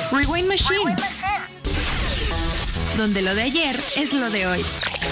Rewind Machine, donde lo de ayer es lo de hoy.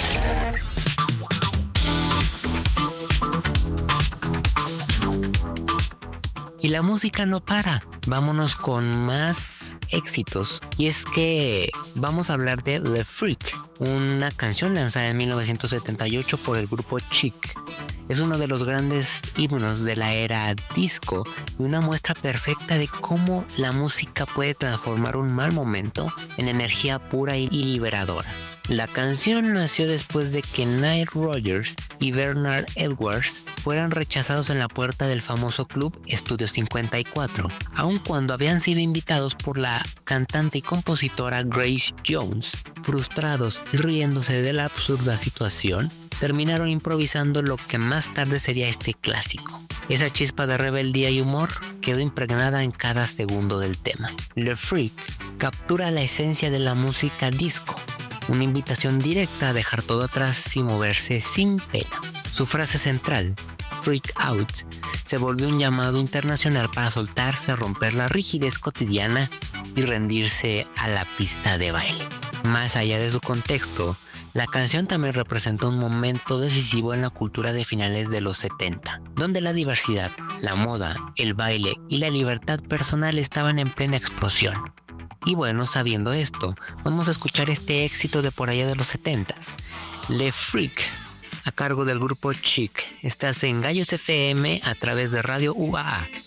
Y la música no para. Vámonos con más éxitos. Y es que vamos a hablar de The Freak, una canción lanzada en 1978 por el grupo Chic. Es uno de los grandes himnos de la era disco y una muestra perfecta de cómo la música puede transformar un mal momento en energía pura y liberadora. La canción nació después de que Nile Rodgers y Bernard Edwards fueran rechazados en la puerta del famoso club Estudio 54, aun cuando habían sido invitados por la cantante y compositora Grace Jones. Frustrados y riéndose de la absurda situación, terminaron improvisando lo que más tarde sería este clásico. Esa chispa de rebeldía y humor quedó impregnada en cada segundo del tema. The Freak captura la esencia de la música disco, una invitación directa a dejar todo atrás y moverse sin pena. Su frase central, Freak Out, se volvió un llamado internacional para soltarse, romper la rigidez cotidiana y rendirse a la pista de baile. Más allá de su contexto, la canción también representó un momento decisivo en la cultura de finales de los 70, donde la diversidad, la moda, el baile y la libertad personal estaban en plena explosión. Y bueno, sabiendo esto, vamos a escuchar este éxito de por allá de los 70s, The Freak, a cargo del grupo Chic. Estás en Gallos FM a través de Radio UAA.